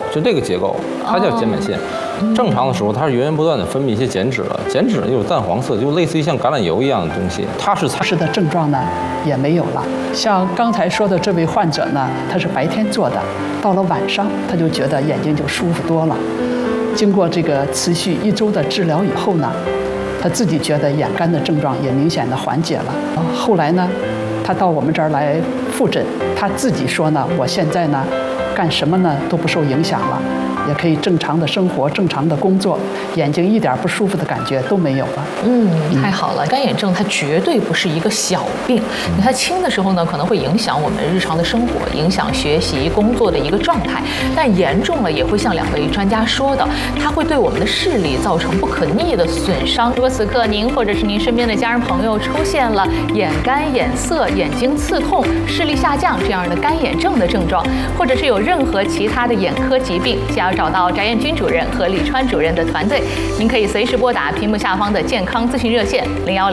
就这个结构，它叫睑板腺。正常的时候，它是源源不断的分泌一些碱脂的，碱脂有淡黄色，就类似于像橄榄油一样的东西。它是的症状呢也没有了。像刚才说的这位患者呢，他是白天做的，到了晚上他就觉得眼睛就舒服多了。经过这个持续1周的治疗以后呢，他自己觉得眼干的症状也明显的缓解了。后来呢，他到我们这儿来复诊，他自己说呢，我现在呢干什么呢都不受影响了，也可以正常的生活，正常的工作，眼睛一点不舒服的感觉都没有了。 太好了，干眼症它绝对不是一个小病，你看轻的时候呢，可能会影响我们日常的生活，影响学习工作的一个状态，但严重了也会像2位专家说的，它会对我们的视力造成不可逆的损伤。如果此刻您或者是您身边的家人朋友出现了眼干、眼涩、眼睛刺痛、视力下降这样的干眼症的症状，或者是有任何其他的眼科疾病，想要找到翟彦军主任和李川主任的团队，您可以随时拨打屏幕下方的健康咨询热线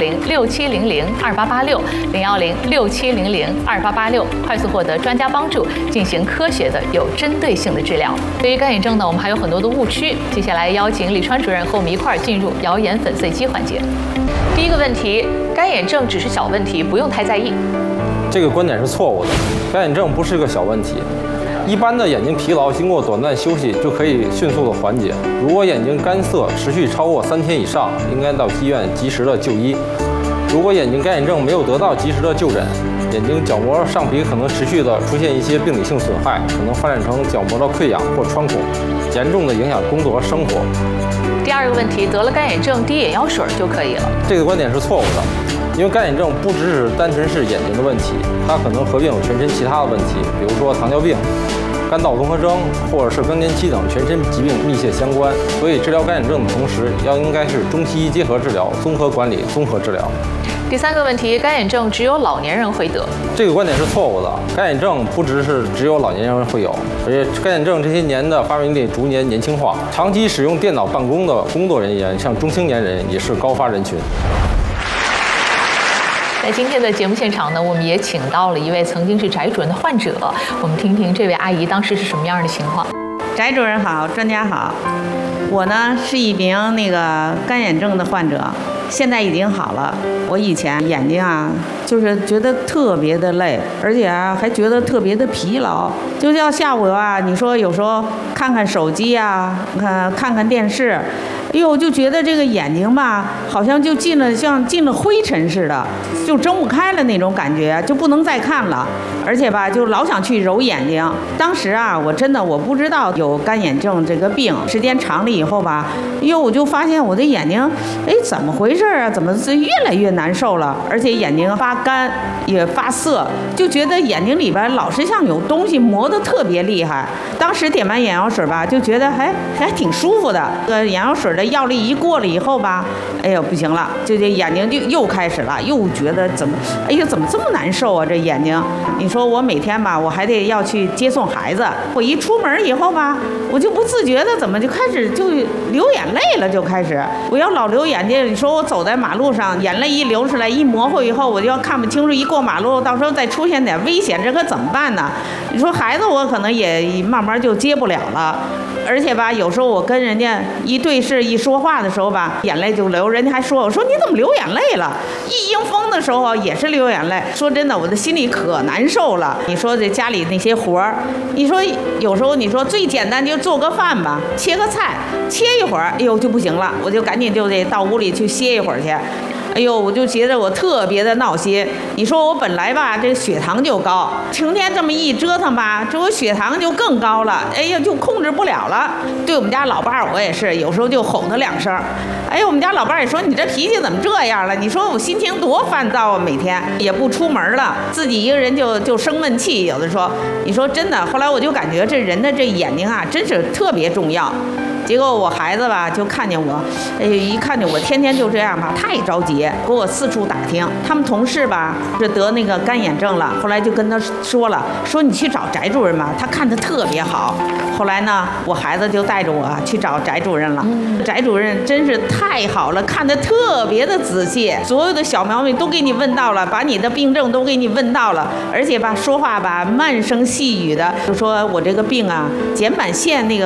010-6700-2886，010-6700-2886，快速获得专家帮助，进行科学的有针对性的治疗。对于干眼症呢，我们还有很多的误区，接下来邀请李川主任和我们一块儿进入谣言粉碎机环节。第一个问题，干眼症只是小问题，不用太在意。 这个观点是错误的，干眼症不是个小问题。一般的眼睛疲劳经过短暂休息就可以迅速的缓解。如果眼睛干涩持续超过3天以上，应该到医院及时的就医。如果眼睛干眼症没有得到及时的就诊，眼睛角膜上皮可能持续的出现一些病理性损害，可能发展成角膜的溃疡或穿孔，严重的影响工作和生活。 第二个问题，得了干眼症滴眼药水就可以了。 这个观点是错误的，因为干眼症不只是单纯是眼睛的问题，它可能合并有全身其他的问题，比如说糖尿病、肝道综合征或者是更年期等全身疾病密切相关。所以治疗干眼症的同时，应该是中西医结合治疗、综合管理、综合治疗。 第三个问题，干眼症只有老年人会得， 这个观点是错误的。干眼症不只有老年人会有，而且干眼症这些年的发病率逐年年轻化，长期使用电脑办公的工作人员，像中青年人也是高发人群。 在今天的节目现场呢，我们也请到了一位曾经是翟主任的患者，我们听听这位阿姨当时是什么样的情况。 翟主任好，专家好，我呢是一名干眼症的患者，现在已经好了。我以前眼睛就是觉得特别的累，而且还觉得特别的疲劳，就像下午你说有时候看看手机看看电视，就觉得这个眼睛吧，好像就像进了灰尘似的，就睁不开了那种感觉，就不能再看了。而且就老想去揉眼睛。当时我不知道有干眼症这个病，时间长了以后我就发现我的眼睛，怎么回事啊？怎么是越来越难受了？而且眼睛发干也发涩，就觉得眼睛里边老是像有东西磨得特别厉害。当时点完眼药水就觉得还挺舒服的。眼药水的药力一过了以后不行了，就这眼睛就又开始了，又觉得怎么这么难受啊？这眼睛，你说我每天我还得要去接送孩子，我一出门以后我就不自觉的怎么就开始就流眼泪了，就开始我要老流眼睛。你说我走在马路上，眼泪一流出来一模糊以后，我就要看不清楚，一过马路到时候再出现点危险，这可怎么办呢？你说孩子我可能也慢慢就接不了了。而且有时候我跟人家一对视一说话的时候眼泪就流，人家还说我说你怎么流眼泪了？一迎风的时候也是流眼泪。说真的，我的心里可难受了。你说这家里那些活儿，你说有时候你说最简单就做个饭切个菜，切一会儿，就不行了，我就赶紧就得到屋里去歇一会儿去。我就觉得我特别的闹心。你说我本来这血糖就高，成天这么一折腾这我血糖就更高了，就控制不了了。对我们家老伴儿，我也是有时候就吼他2声。我们家老伴儿也说你这脾气怎么这样了？你说我心情多烦躁啊，每天也不出门了，自己一个人就生闷气。有的说，你说真的，后来我就感觉这人的这眼睛真是特别重要。结果我孩子就看见我，一看见我天天就这样太着急，给我四处打听。他们同事是得干眼症了，后来就跟他说了，说你去找翟主任吧，他看得特别好。后来呢，我孩子就带着我去找翟主任了。翟主任真是太好了，看得特别的仔细，所有的小毛病都给你问到了，把你的病症都给你问到了，而且说话慢声细语的，就说我这个病睑板腺